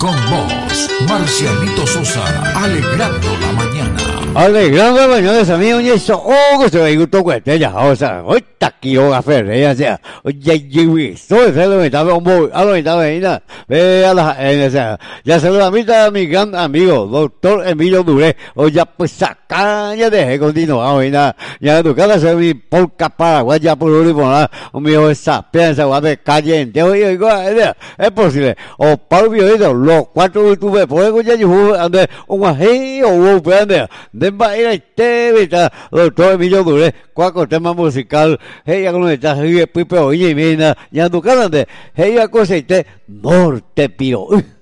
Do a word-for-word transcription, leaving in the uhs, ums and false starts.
Con vos, Marcialito Sosa, alegrando la mañana. Alegrando la mañana, esa mía, oye, eso, oh, que se ve un toque de ella, o sea, hoy está aquí, o café, ella sea, oye, yo, eso, eso es lo que estaba, hombre, a lo que estaba ahí, ve a la, en esa, ya se lo invita a mi gran amigo, doctor Emilio Duré, oye, pues acá, ya dejé continuado, y nada, ya tu casa se mi podcast Paraguay, ya por último, nada, un mío, esa, piensa, guape, caliente, oye, es posible, o Pablo Violeta, los cuatro youtubers, por eso ya yo, ande, un ají, o un grande, de baile, este, doctor Emilio Duré, cuaco tema musical, ella con el traje, pipe, oye, mira, ya tu casa, ella cosa, este, norte, piro,